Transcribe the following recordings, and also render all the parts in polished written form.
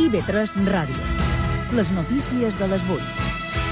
IB3 Ràdio. Les notícies de les 8.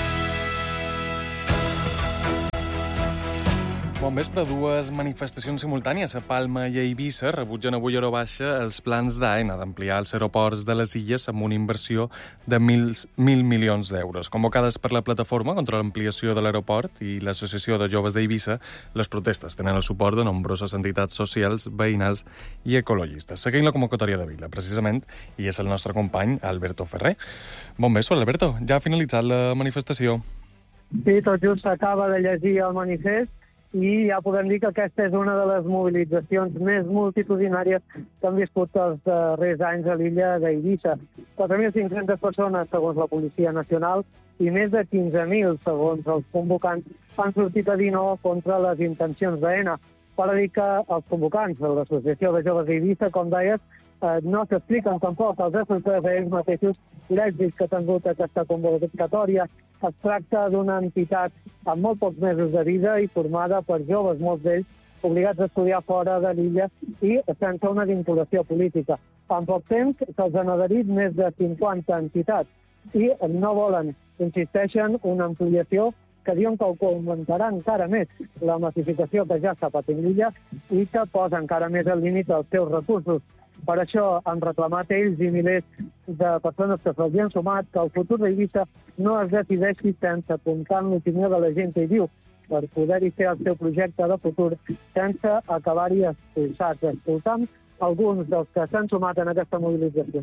Bon vespre. Dues manifestacions simultànies a Palma i a Eivissa rebutgen avui a hora baixa els plans d'AENA d'ampliar els aeroports de les illes amb una inversió de 1.000 milions d'euros. Convocades per la plataforma contra l'ampliació de l'aeroport i l'Associació de Joves d'Eivissa, les protestes tenen el suport de nombroses entitats socials, veïnals i ecologistes. Seguim la convocatòria de Vila, precisament, i és el nostre company Alberto Ferrer. Bon vespre, Alberto. Ja ha finalitzat la manifestació. Sí, tot just s'acaba de llegir el manifest i ja podem dir que aquesta és una de les mobilitzacions més multitudinàries que han viscut els darrers anys a l'illa d'Eivissa. 4.500 persones, segons la Policia Nacional, i més de 15.000, segons els convocants, han sortit a dir no contra les intencions d'AENA. Per dir que els convocants de l'Associació de Joves d'Eivissa, com deies, no s'expliquen tampoc els resultats ells mateixos l'èxit que ha tingut aquesta convocatòria. Es tracta d'una entitat amb molt pocs mesos de vida i formada per joves, molts d'ells obligats a estudiar fora de l'illa i sense una vinculació política. En poc temps se'ls han adherit més de 50 entitats i no volen, insisteixen, una ampliació que diuen que augmentarà encara més la massificació que ja està patint l'illa i que posa encara més al límit els seus recursos. Per això han reclamat ells i milers de persones que se'ls han sumat que el futur d'Eivissa no es decideixi sense comptar amb l'opinió de la gent que hi viu, per poder-hi fer el seu projecte de futur sense acabar-hi expulsats. Escoltam alguns dels que s'han sumat en aquesta mobilització.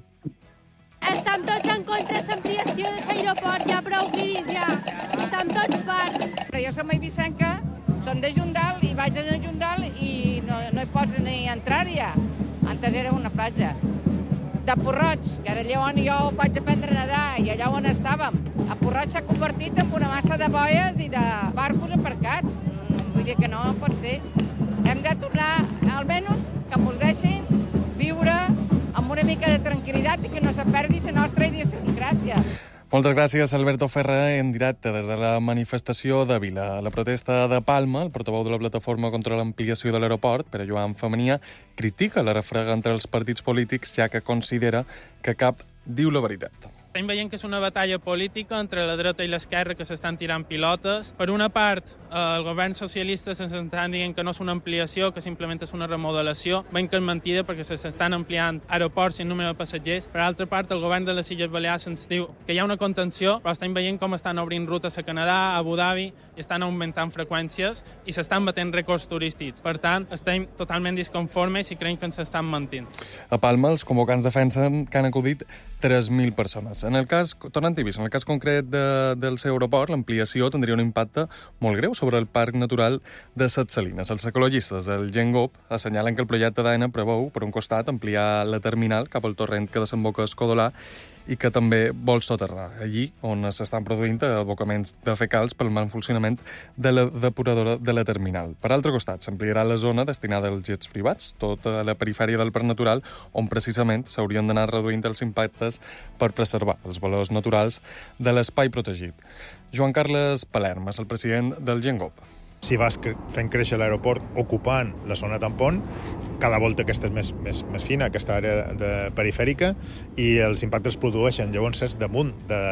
Estem tots en contra de l'ampliació de l'aeroport, ja prou guiris, ja. Estem tots farts. Però jo som eivissenca, som de Jondal i vaig a Jondal i no hi pots ni entrar ja. Antes era una platja de Porroig, que era allà on jo vaig aprendre a nedar i allà on estàvem. A Porroig s'ha convertit en una massa de boies i de barcos aparcats. Vull dir que no pot ser. Hem de tornar, almenys, que ens deixin viure amb una mica de tranquil·litat i que no se perdi la nostra idiosincràsia. Moltes gràcies, Alberto Ferrer, en directe des de la manifestació de Vila. La protesta de Palma, el portaveu de la plataforma contra l'ampliació de l'aeroport, Pere Joan Femenia, critica la refrega entre els partits polítics, ja que considera que cap diu la veritat. Estem veient que és una batalla política entre la dreta i l'esquerra que s'estan tirant pilotes. Per una part, el govern socialista s'estan dient que no és una ampliació, que simplement és una remodelació. Veiem que és mentida perquè s'estan ampliant aeroports i el número de passatgers. Per altra part, el govern de les Illes Balears ens diu que hi ha una contenció, però estem veient com estan obrint rutes a Canadà, a Abu Dhabi, i estan augmentant freqüències i s'estan batent rècords turístics. Per tant, estem totalment disconformes i creiem que ens estan mentint. A Palma, els convocants defensen que han acudit 3.000 persones. En el cas, tornant a Eivissa, en el cas concret del seu aeroport, l'ampliació tindria un impacte molt greu sobre el parc natural de Ses Salines. Els ecologistes del GenGop assenyalen que el projecte d'AENA preveu, per un costat, ampliar la terminal cap al torrent que desemboca a Escodolà i que també vol soterrar, allí on s'estan produint abocaments de fecals pel mal funcionament de la depuradora de la terminal. Per altre costat, s'ampliarà la zona destinada als jets privats, tota la perifèria del parc natural, on precisament s'haurien d'anar reduint els impactes per preservar els valors naturals de l'espai protegit. Joan Carles Palerm és el president del GenGop. Si vas fent créixer l'aeroport ocupant la zona tampon, cada volta aquesta és més fina, aquesta àrea perifèrica, i els impactes es produeixen llavors és damunt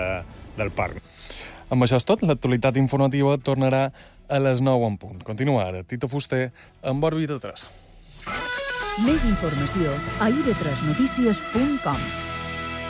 del parc. Amb això és tot. L'actualitat informativa tornarà a les 9 en punt. Continua ara Tito Fuster amb Òrbita 3. Més informació a ib3notícies.com.